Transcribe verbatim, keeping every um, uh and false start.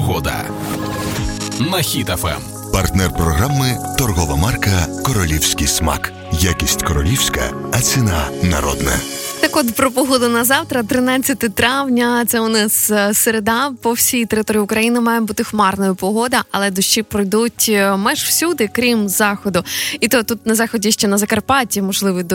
Погода на Хіт еф ем. Партнер програми – торгова марка «Королівський смак». Якість королівська, а ціна народна. Так от про погоду на завтра, тринадцяте травня, це у нас середа, по всій території України має бути хмарною погода, але дощі пройдуть майже всюди, крім заходу. І то тут на заході ще на Закарпатті, можливо,